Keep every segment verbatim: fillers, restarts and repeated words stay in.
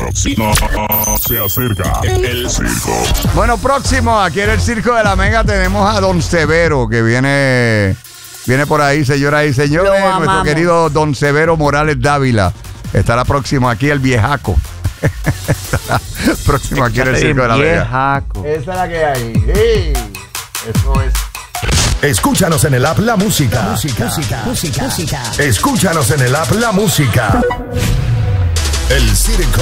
próximo se acerca el circo. Bueno, próximo, aquí en el Circo de la Mega tenemos a Don Severo, que viene, viene por ahí, señoras y señores. Nuestro querido Don Severo Morales Dávila. Estará próximo aquí el viejaco. Estará próximo aquí en el Circo de la Mega. Esa es la que hay. Sí, eso es. Escúchanos en el app La Música. Música, música, música, música. Escúchanos en el app La Música. El Circo.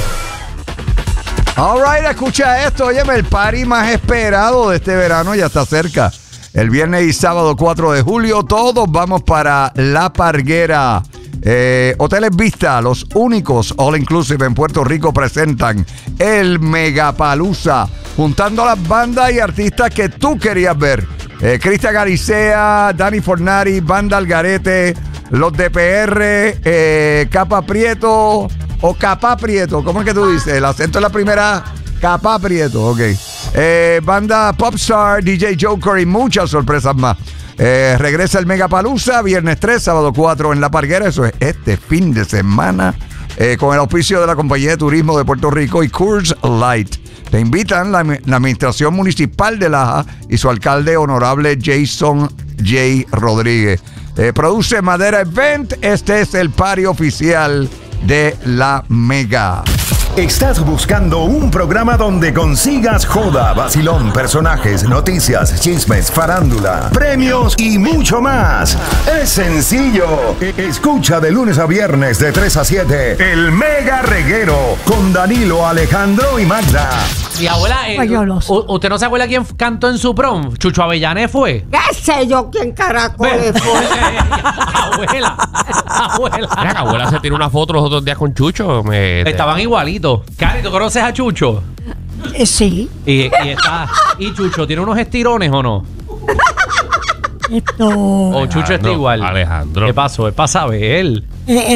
All right, escucha esto. Óyeme, el party más esperado de este verano ya está cerca. El viernes y sábado cuatro de julio, todos vamos para La Parguera. Eh, Hoteles Vista, los únicos all inclusive en Puerto Rico, presentan el Megapalooza, juntando a las bandas y artistas que tú querías ver. Eh, Cristian Galicea, Dani Fornari, Banda Algarete, los D P R, eh, Capa Prieto o Capa Prieto, ¿cómo es que tú dices? El acento es la primera, Capa Prieto, ok. Eh, banda Popstar, D J Joker y muchas sorpresas más. Eh, regresa el Megapalooza, viernes tres, sábado cuatro en La Parguera, eso es este fin de semana, eh, con el auspicio de la Compañía de Turismo de Puerto Rico y Coors Light. Te invitan la, la Administración Municipal de Laja y su alcalde honorable Jason J. Rodríguez. Eh, produce Madera Event. Este es el party oficial de La Mega. ¿Estás buscando un programa donde consigas joda, vacilón, personajes, noticias, chismes, farándula, premios y mucho más? Es sencillo. Escucha de lunes a viernes de tres a siete El Mega Reguero con Danilo, Alejandro y Magda. Mi abuela, eh, ¿usted no se acuerda quién cantó en su prom? ¿Chucho Avellané fue? ¿Qué sé yo quién caracoles fue? Abuela, abuela. Mira, que abuela se tiró una foto los otros días con Chucho. Me, Estaban igualitos. Cari, ¿tú conoces a Chucho? Eh, sí. Y, y está. ¿Y Chucho tiene unos estirones o no? Esto. O Chucho está igual. Alejandro. ¿Qué pasó? Es para saber.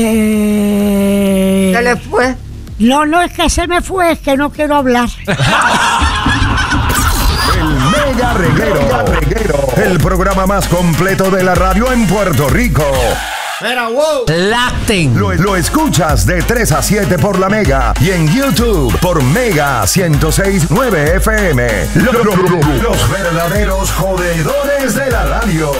Eh, ¿Qué le fue? No, no es que se me fue, es que no quiero hablar. El Mega Reguero. Reguero. El programa más completo de la radio en Puerto Rico. Mira, wow. Lacten. Lo, lo escuchas de tres a siete por La Mega y en YouTube por Mega ciento seis punto nueve F M. Lo, lo, lo, lo, los verdaderos jodedores de la radio.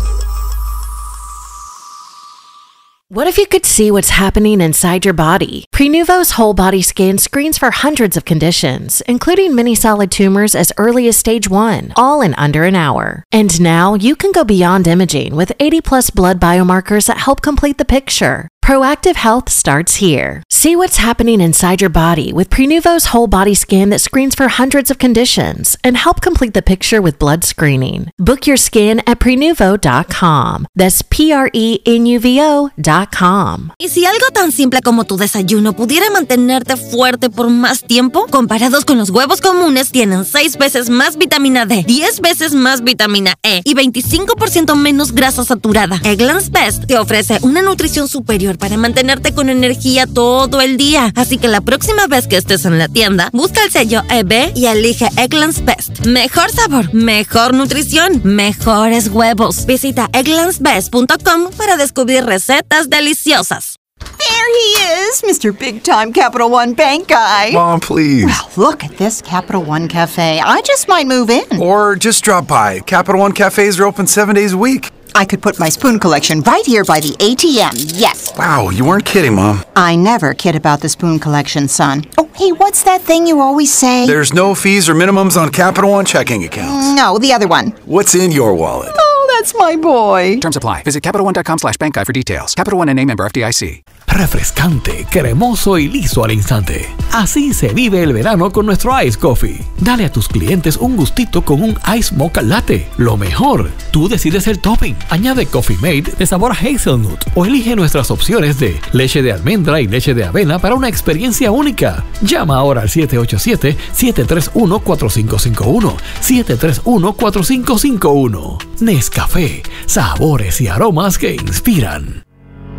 What if you could see what's happening inside your body? Prenuvo's whole body scan screens for hundreds of conditions, including many solid tumors as early as stage one, all in under an hour. And now you can go beyond imaging with eighty plus blood biomarkers that help complete the picture. Proactive health starts here. See what's happening inside your body with Prenuvo's whole body scan that screens for hundreds of conditions and help complete the picture with blood screening. Book your scan at prenuvo dot com. That's P R E N U V O dot com. ¿Y si algo tan simple como tu desayuno pudiera mantenerte fuerte por más tiempo? Comparados con los huevos comunes, tienen seis veces más vitamina D, diez veces más vitamina E y veinticinco por ciento menos grasa saturada. Eggland's Best te ofrece una nutrición superior para mantenerte con energía todo el día. Así que la próxima vez que estés en la tienda, busca el sello E B y elige Eggland's Best. Mejor sabor, mejor nutrición, mejores huevos. Visita egglands best punto com para descubrir recetas deliciosas. There he is, Mister Big Time Capital One Bank guy. Mom, please. Well, look at this Capital One Cafe. I just might move in. Or just drop by. Capital One cafes are open seven days a week. I could put my spoon collection right here by the A T M, yes. Wow, you weren't kidding, Mom. I never kid about the spoon collection, son. Oh, hey, what's that thing you always say? There's no fees or minimums on Capital One checking accounts. No, the other one. What's in your wallet? Oh, that's my boy. Terms apply. Visit Capital One dot com slash bank guide for details. Capital One N A member F D I C. Refrescante, cremoso y liso al instante. Así se vive el verano con nuestro Ice Coffee. Dale a tus clientes un gustito con un Ice Mocha Latte. Lo mejor, tú decides el topping. Añade Coffee Mate de sabor hazelnut o elige nuestras opciones de leche de almendra y leche de avena para una experiencia única. Llama ahora al siete ocho siete, siete tres uno, cuatro cinco cinco uno. siete tres uno, cuatro cinco cinco uno. Nescafé, sabores y aromas que inspiran.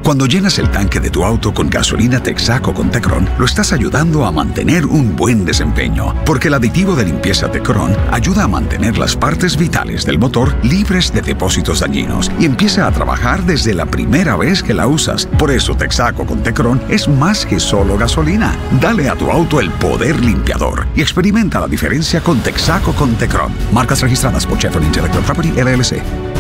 Cuando llenas el tanque de tu auto con gasolina Texaco con Tecron, lo estás ayudando a mantener un buen desempeño, porque el aditivo de limpieza Tecron ayuda a mantener las partes vitales del motor libres de depósitos dañinos y empieza a trabajar desde la primera vez que la usas. Por eso Texaco con Tecron es más que solo gasolina. Dale a tu auto el poder limpiador y experimenta la diferencia con Texaco con Tecron. Marcas registradas por Chevron Intellectual Property L L C.